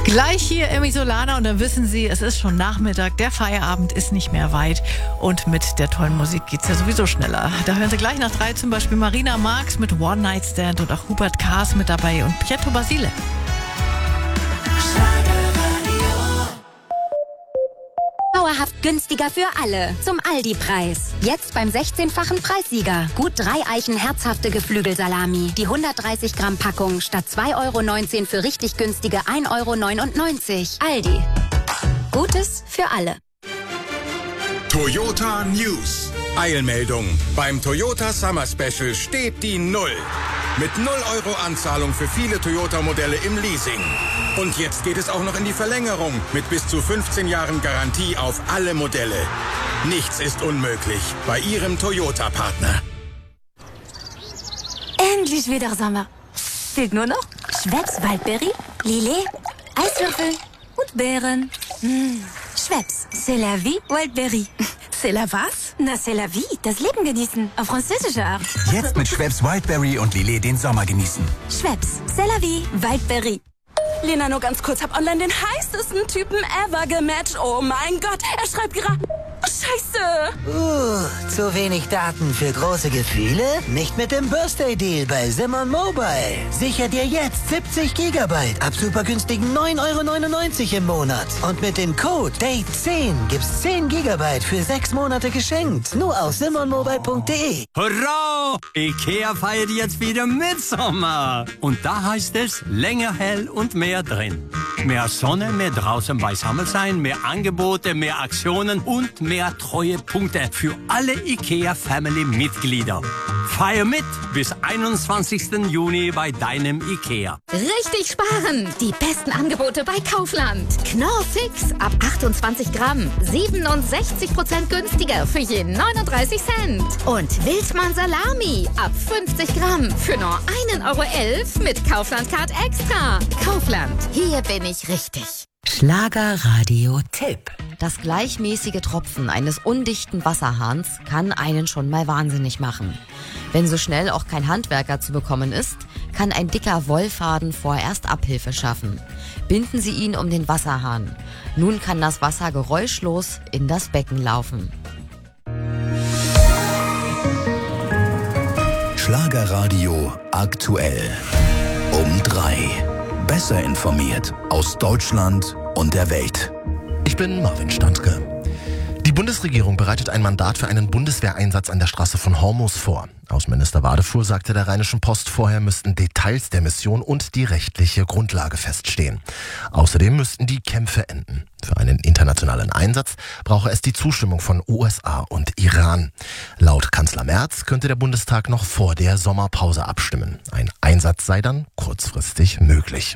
Gleich hier im Isolana und dann wissen Sie, es ist schon Nachmittag, der Feierabend ist nicht mehr weit und mit der tollen Musik geht's ja sowieso schneller. Da hören Sie gleich nach 3 zum Beispiel Marina Marx mit One Night Stand und auch Hubert Kaas mit dabei und Pietro Basile. Dauerhaft günstiger für alle. Zum Aldi-Preis. Jetzt beim 16-fachen Preissieger. Gut 3 Eichen herzhafte Geflügelsalami. Die 130 Gramm Packung statt 2,19 € für richtig günstige 1,99 €. Aldi. Gutes für alle. Toyota News. Eilmeldung. Beim Toyota Summer Special steht die 0. Mit 0 € Anzahlung für viele Toyota-Modelle im Leasing. Und jetzt geht es auch noch in die Verlängerung mit bis zu 15 Jahren Garantie auf alle Modelle. Nichts ist unmöglich bei Ihrem Toyota-Partner. Endlich wieder Sommer. Fehlt nur noch Schweppes Waldbeere, Lillet, Eiswürfel und Beeren. Schweppes, c'est la vie, Waldbeere. C'est la was? Na, c'est la vie, das Leben genießen. Auf französische Art. Jetzt mit Schweppes Wildberry und Lillet den Sommer genießen. Schweppes, c'est la vie, Waldbeere. Lena, nur ganz kurz, hab online den heißesten Typen ever gematcht. Oh mein Gott, er schreibt gerade... Scheiße! Zu wenig Daten für große Gefühle? Nicht mit dem Birthday Deal bei Simon Mobile. Sicher dir jetzt 70 Gigabyte ab super günstigen 9,99 € im Monat. Und mit dem Code DATE10 gibt's 10 Gigabyte für 6 Monate geschenkt. Nur auf simonmobile.de. Hurra! Ikea feiert jetzt wieder Mitsommer. Und da heißt es länger hell und mehr drin. Mehr Sonne, mehr draußen beisammen sein, mehr Angebote, mehr Aktionen und mehr Treuepunkte für alle IKEA-Family-Mitglieder. Feier mit bis 21. Juni bei deinem IKEA. Richtig sparen! Die besten Angebote bei Kaufland. Knorr Fix ab 28 Gramm. 67% günstiger für je 39 Cent. Und Wildmann Salami ab 50 Gramm für nur 1,11 € mit Kaufland Card Extra. Kaufland, hier bin ich richtig. Schlagerradio-Tipp. Das gleichmäßige Tropfen eines undichten Wasserhahns kann einen schon mal wahnsinnig machen. Wenn so schnell auch kein Handwerker zu bekommen ist, kann ein dicker Wollfaden vorerst Abhilfe schaffen. Binden Sie ihn um den Wasserhahn. Nun kann das Wasser geräuschlos in das Becken laufen. Schlagerradio aktuell. Um 3. Besser informiert aus Deutschland und der Welt. Ich bin Marvin Standke. Die Bundesregierung bereitet ein Mandat für einen Bundeswehreinsatz an der Straße von Hormuz vor. Außenminister Wadefuhl sagte der Rheinischen Post, vorher müssten Details der Mission und die rechtliche Grundlage feststehen. Außerdem müssten die Kämpfe enden. Für einen internationalen Einsatz brauche es die Zustimmung von USA und Iran. Laut Kanzler Merz könnte der Bundestag noch vor der Sommerpause abstimmen. Ein Einsatz sei dann kurzfristig möglich.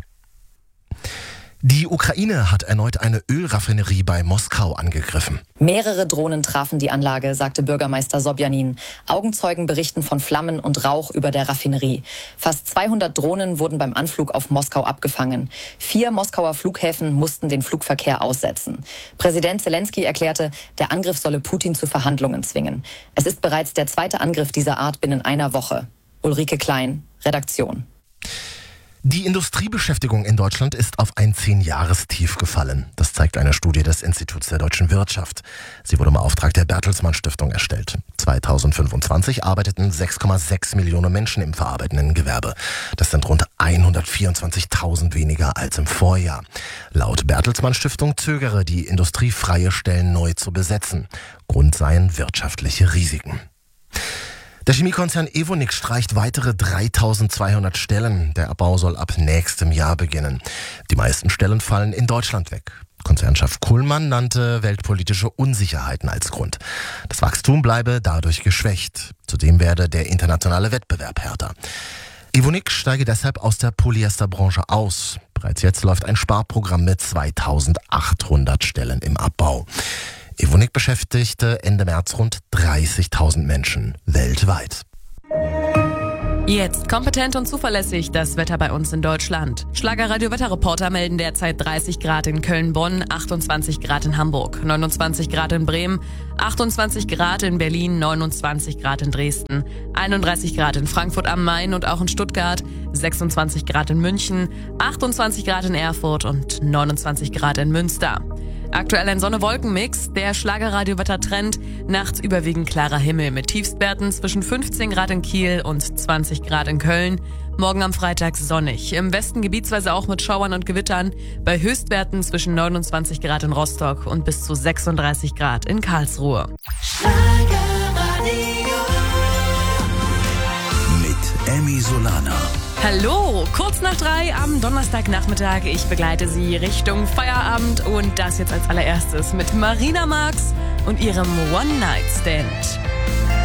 Die Ukraine hat erneut eine Ölraffinerie bei Moskau angegriffen. Mehrere Drohnen trafen die Anlage, sagte Bürgermeister Sobjanin. Augenzeugen berichten von Flammen und Rauch über der Raffinerie. Fast 200 Drohnen wurden beim Anflug auf Moskau abgefangen. 4 Moskauer Flughäfen mussten den Flugverkehr aussetzen. Präsident Zelensky erklärte, der Angriff solle Putin zu Verhandlungen zwingen. Es ist bereits der 2. Angriff dieser Art binnen einer Woche. Ulrike Klein, Redaktion. Die Industriebeschäftigung in Deutschland ist auf ein 10-Jahrestief gefallen. Das zeigt eine Studie des Instituts der deutschen Wirtschaft. Sie wurde im Auftrag der Bertelsmann Stiftung erstellt. 2025 arbeiteten 6,6 Millionen Menschen im verarbeitenden Gewerbe. Das sind rund 124.000 weniger als im Vorjahr. Laut Bertelsmann Stiftung zögere die Industrie, freie Stellen neu zu besetzen. Grund seien wirtschaftliche Risiken. Der Chemiekonzern Evonik streicht weitere 3.200 Stellen. Der Abbau soll ab nächstem Jahr beginnen. Die meisten Stellen fallen in Deutschland weg. Konzernchef Kullmann nannte weltpolitische Unsicherheiten als Grund. Das Wachstum bleibe dadurch geschwächt. Zudem werde der internationale Wettbewerb härter. Evonik steige deshalb aus der Polyesterbranche aus. Bereits jetzt läuft ein Sparprogramm mit 2.800 Stellen im Abbau. Evonik beschäftigte Ende März rund 30.000 Menschen weltweit. Jetzt kompetent und zuverlässig das Wetter bei uns in Deutschland. Schlagerradio-Wetterreporter melden derzeit 30 Grad in Köln-Bonn, 28 Grad in Hamburg, 29 Grad in Bremen, 28 Grad in Berlin, 29 Grad in Dresden, 31 Grad in Frankfurt am Main und auch in Stuttgart, 26 Grad in München, 28 Grad in Erfurt und 29 Grad in Münster. Aktuell ein Sonne-Wolken-Mix, der Schlagerradio-Wetter-Trend, nachts überwiegend klarer Himmel mit Tiefstwerten zwischen 15 Grad in Kiel und 20 Grad in Köln. Morgen am Freitag sonnig, im Westen gebietsweise auch mit Schauern und Gewittern, bei Höchstwerten zwischen 29 Grad in Rostock und bis zu 36 Grad in Karlsruhe. Mit Emmy Solana. Hallo, kurz nach 3 am Donnerstagnachmittag. Ich begleite Sie Richtung Feierabend und das jetzt als allererstes mit Marina Marx und ihrem One Night Stand.